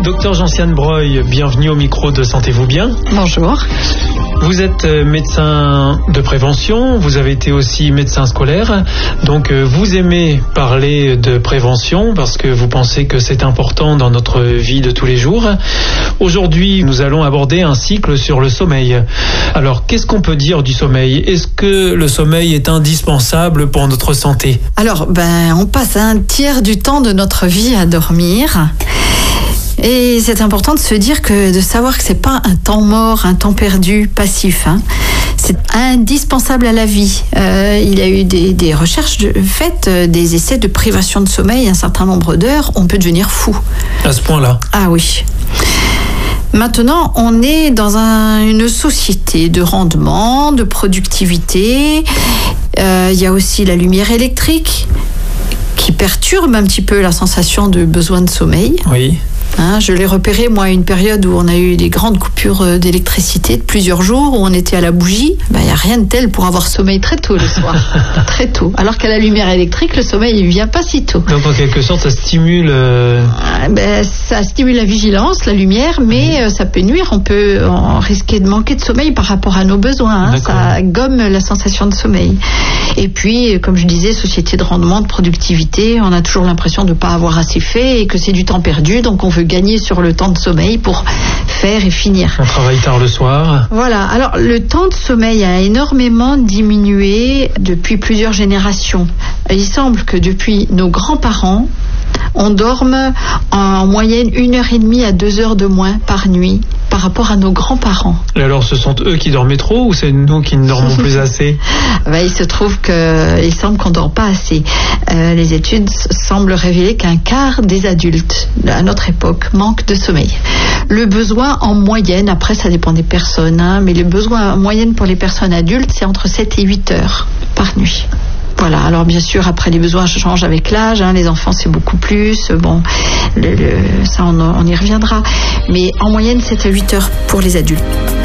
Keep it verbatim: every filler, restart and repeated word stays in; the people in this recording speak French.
Docteur Gentiane Breuil, bienvenue au micro de Sentez-vous bien. Bonjour. Vous êtes médecin de prévention, vous avez été aussi médecin scolaire, donc vous aimez parler de prévention parce que vous pensez que c'est important dans notre vie de tous les jours. Aujourd'hui, nous allons aborder un cycle sur le sommeil. Alors, qu'est-ce qu'on peut dire du sommeil? Est-ce que le sommeil est indispensable pour notre santé? Alors, ben, on passe un tiers du temps de notre vie à dormir. Et c'est important de se dire que, de savoir que c'est pas un temps mort, un temps perdu, passif. Hein. C'est indispensable à la vie. Euh, il y a eu des, des recherches de, faites, des essais de privation de sommeil, un certain nombre d'heures, on peut devenir fou. À ce point-là? Ah oui. Maintenant, on est dans un, une société de rendement, de productivité. Euh, il y a aussi la lumière électrique qui perturbe un petit peu la sensation de besoin de sommeil. Oui. Hein, je l'ai repéré, moi, à une période où on a eu des grandes coupures d'électricité de plusieurs jours, où on était à la bougie. Ben, il n'y a rien de tel pour avoir sommeil très tôt le soir. Très tôt. Alors qu'à la lumière électrique, le sommeil ne vient pas si tôt. Donc, en quelque sorte, ça stimule... Euh... Ben, ça stimule la vigilance, la lumière, mais mmh. ça peut nuire. On peut en risquer de manquer de sommeil par rapport à nos besoins. Hein. Ça gomme la sensation de sommeil. Et puis, comme je disais, société de rendement, de productivité, on a toujours l'impression de ne pas avoir assez fait et que c'est du temps perdu, donc on veut gagner sur le temps de sommeil pour faire et finir. On travaille tard le soir. Voilà. Alors, le temps de sommeil a énormément diminué depuis plusieurs générations. Il semble que depuis nos grands-parents, on dorme en moyenne une heure et demie à deux heures de moins par nuit par rapport à nos grands-parents. Et alors, ce sont eux qui dormaient trop ou c'est nous qui ne dormons plus assez? Ben, il se trouve qu'il semble qu'on ne dort pas assez. Euh, les études semblent révéler qu'un quart des adultes à notre époque manquent de sommeil. Le besoin en moyenne, après ça dépend des personnes, hein, mais le besoin en moyenne pour les personnes adultes, c'est entre sept et huit heures par nuit. Voilà, alors bien sûr, après les besoins changent avec l'âge, hein, les enfants c'est beaucoup plus, bon, le, le, ça on, on y reviendra, mais en moyenne sept à huit heures pour les adultes.